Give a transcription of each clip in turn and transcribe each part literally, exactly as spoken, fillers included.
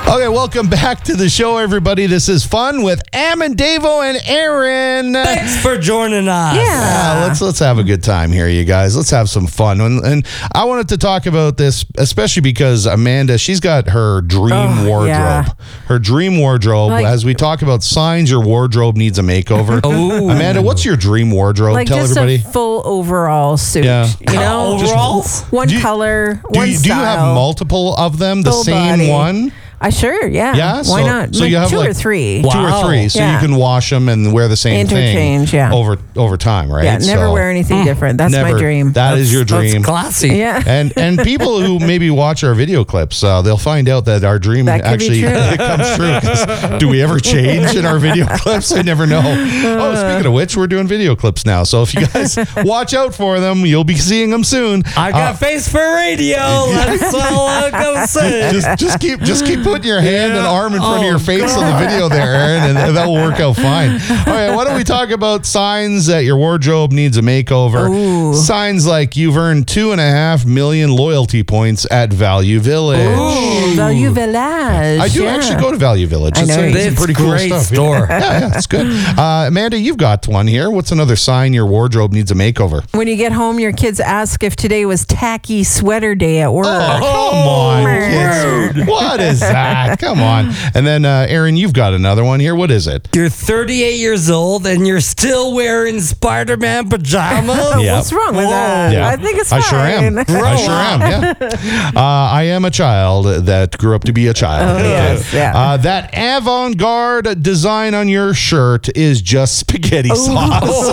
Okay, welcome back to the show, everybody. This is Fun with Amandavo and Aaron. Thanks for joining us. Yeah. Yeah, let's let's have a good time here, you guys. Let's have some fun. And, and I wanted to talk about this, especially because Amanda, she's got her dream Oh, wardrobe. yeah. Her dream wardrobe. Like- As we talk about signs, your wardrobe needs a makeover. Ooh. Amanda, what's your dream wardrobe? Like Tell just everybody. a full overall suit. Yeah. You know? Overalls? One Do you- color, do one you, do you have style. multiple of them? The Full same body. one? I sure, yeah. Yeah, Why so- not? so Like you have two like- or three. Wow. Two or three, so Yeah. you can wash them and wear the same Interchange, thing yeah. over over time, right? Yeah, never So- wear anything different. That's Never. my dream. That is your dream. That's classy. yeah. and and people who maybe watch our video clips, uh, they'll find out that our dream That could actually be true. it comes true. 'Cause do we ever change in our video clips? I never know. Oh, speaking of which, we're doing video clips now. So if you guys watch out for them, you'll be seeing them soon. I got Uh, face for radio. That's all I'm gonna say. just just keep just keep putting your hand and Yeah. arm in front of Oh, your face on the video there, Aaron, and that will work out fine. All right, why don't we talk about signs that your wardrobe needs a makeover? Ooh. Signs like you've earned two and a half million loyalty points at Value Village. Ooh, Value Village. I do yeah. actually go to Value Village. I It's, know a, you it's It's a pretty a cool great stuff. store. Yeah, yeah, it's good. Uh, Amanda, you've got one here. What's another sign your wardrobe needs a makeover? When you get home, your kids ask if today was tacky sweater day at work. Oh, come on, kids. What is that? Come on. And then, uh, Aaron, you've got another one here. What is it? You're thirty-eight years old and you're still wearing Spider-Man pajamas? Yeah. What's wrong with that? Yeah. I think it's I fine. sure am. I sure am. Yeah. Uh, I am a child that grew up to be a child. Oh, yes, yeah. Uh, that avant-garde design on your shirt is just spaghetti sauce.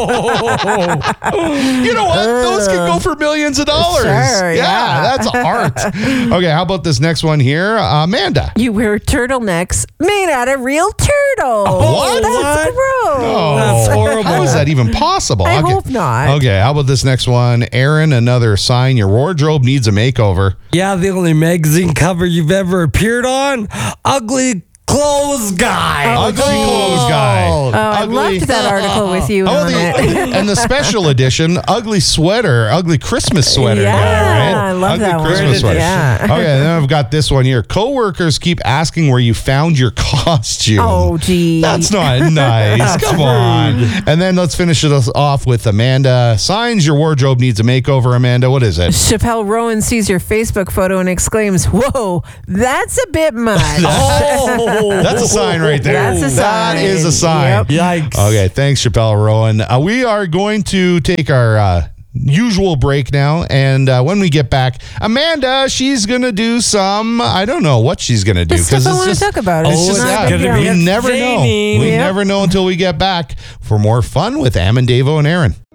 You know what? Those can go for millions of dollars. Sure, yeah. That's art. Okay, how about this next one here? Uh, Amanda. You wear turtlenecks made out of real turtles. What? That's What? gross. Oh, That's horrible. How is that even possible? I Okay. hope not. Okay, how about this next one? Aaron, another sign your wardrobe needs a makeover. Yeah, the only magazine cover you've ever appeared on? Ugly Clothes Guy. Ugly clothes guy. Oh, I Ugly- loved that article with you Oh, on the, it. and the special edition, ugly sweater, ugly Christmas sweater Yeah, guy, right? I love ugly that one. Christmas sweater. Yeah. Okay, then I've got this one here. Coworkers keep asking where you found your costume. Oh, gee. That's not nice. Come on. And then let's finish it off with Amanda. Signs your wardrobe needs a makeover. Amanda, what is it? Chappelle Rowan sees your Facebook photo and exclaims, "Whoa, that's a bit much." Oh, That's a sign right there. That's a That sign. is a sign. Yep. Yikes. Okay, thanks, Chappelle Rowan. Uh, we are going to take our uh, usual break now, and uh, when we get back, Amanda, she's going to do some, I don't know what she's going to do. The stuff I it's wanna just- talk about. It's It's just not that. a big deal. We never know. entertaining. We Yep. never know until we get back for more fun with Amandavo and Aaron.